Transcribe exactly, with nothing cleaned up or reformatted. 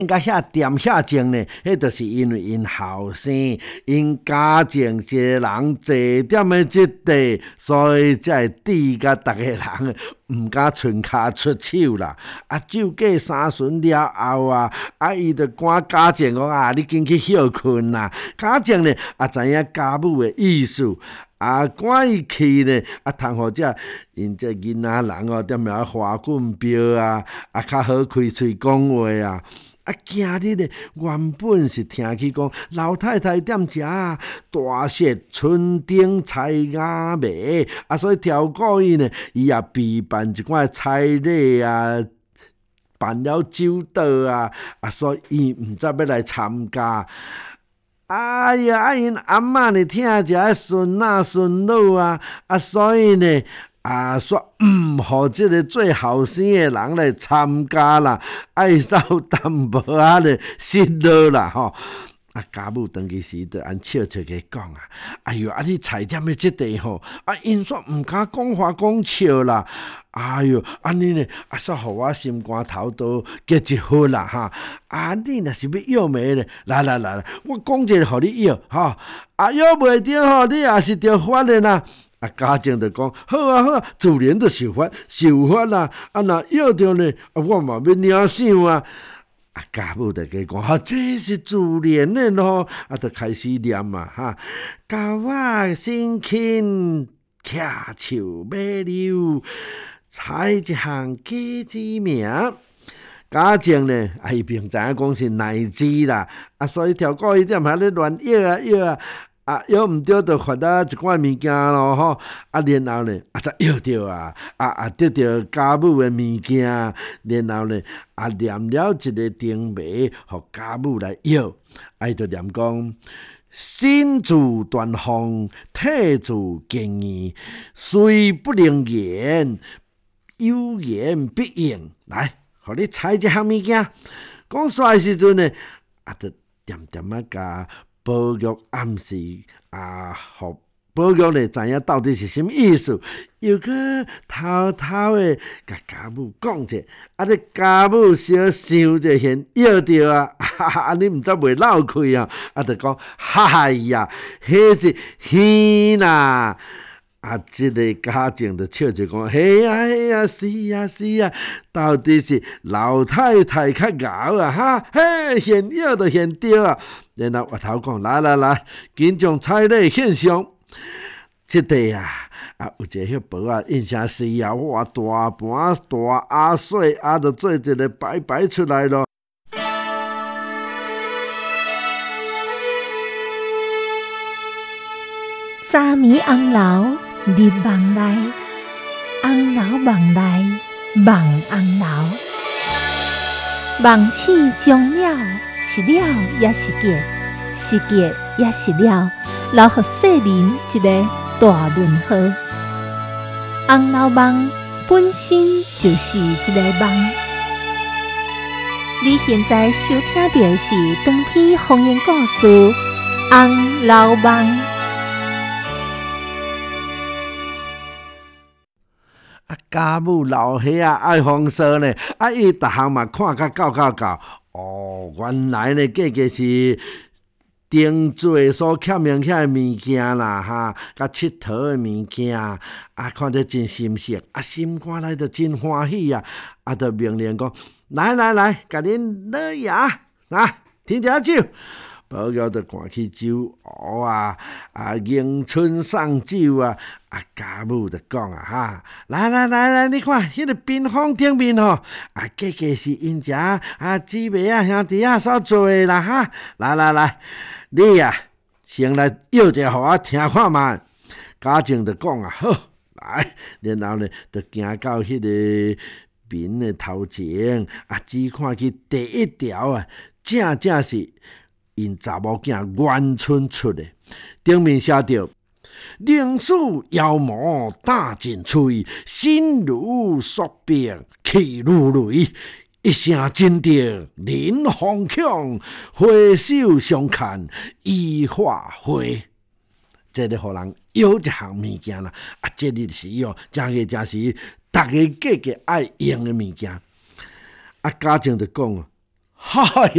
应该遐恬遐静呢？迄就是因为因后生，因家境一个人坐踮的即地，所以才会抵甲逐个人毋敢伸骹出手啦。啊，酒过三巡了后啊，啊，伊就赶家境讲啊，你紧去休困啦。家境呢，也知影家母的意思。啊，赶伊去呢，啊，通互遮因这囡仔人哦，踮遐花棍标啊，啊，较好开喙讲话啊。啊，今日呢，原本是听去讲老太太踮遮啊，大雪春顶菜芽糜啊，所以调故意呢，伊也备办一寡菜礼啊，办了酒桌啊，啊，所以伊毋知要来参加。哎呀，啊因阿嬷呢听遮孙仔孙女啊，啊所以呢啊说毋互即个最后生的人来参加啦，爱走淡薄仔咧失落啦吼。啊，家母当其时就按笑笑个讲啊，哎哟，啊你菜店的即地吼，啊因煞毋敢讲话讲笑啦，哎哟，安尼呢，啊煞互我心肝头都结一忽啦哈，啊你若是要要骂咧，来来来来，我讲一个互你要哈，啊要袂着吼，你也是着发的啦。啊，家政就讲好啊好啊，自然就受罚受罚啦，啊若要着呢，啊我嘛要领赏啊。啊，家母就加讲，哈、啊，这是自然的咯，啊，就开始念啊，哈，教我辛勤倚树买柳，采一项果子名。家政呢，啊，伊并知影讲是奶子啦，啊，所以条故伊踮遐咧乱摇啊摇啊。啊，摇毋着就罚啊一寡物件咯吼，啊，然后呢，啊才摇着啊，啊啊得着家母的物件，然后呢，啊念了一个定语，互家母来摇，啊伊就念讲：心自断风，体自坚硬，虽不能言，有言必应。来，互你猜一项物件，讲煞的时阵呢，啊，就点点啊甲。保育暗示啊，互保育咧知影到底是什么意思，又搁偷偷诶甲家母讲者，啊！你家母小想者先摇着啊，哈哈！啊，你毋知袂漏开啊，啊，就讲嗨呀，迄是耳啦。啊，即、这个家境就笑着讲，嘿呀嘿呀，是啊是啊，到底是老太太较敖啊哈，嘿，现要就现对啊。然后我头讲，来来来，紧将彩礼献上。即地啊，啊有一个迄宝啊，印象是啊，哇大盘大鸭水啊，就做一个摆摆出来咯。 早暝红楼。入梦内，红楼梦内梦红楼，梦醒终了，是了也是结，是结也是了，留予世人一个大润和。红楼梦本身就是一个梦。你现在收听到的是长篇方言故事《红楼梦》。 啊，家母老岁啊爱风骚呢，啊伊逐项嘛看甲够够够。哦，原來呢，個個是定做所欠名遐的物件啦，哈，甲佚佗的物件，啊，看得真心色，啊，心肝內就真歡喜啊，啊，就命令講，來來來，甲恁老爺啊，添隻酒。寶玉就趕去酒壺啊，啊迎春送酒啊，啊家母就講啊哈，來來來來，你看，迄、那個冰封頂面吼，啊個個是因遮啊姊妹啊兄弟啊所做的啦哈，來來來，你啊先來搖一下，互我聽看嘛。家政就講啊好，來，然後呢就行到迄個面的頭前，啊只看去第一條啊，正正是。因查某囝元春出的，頂面寫着寧使妖魔打盡喙，心如雪冰氣如雷，一聲真定臨風強，回首相看已化灰。這個互人有一項物件啦，啊，這日是哦，真個真是，逐個個個愛用的物件。啊，家政就講， 哎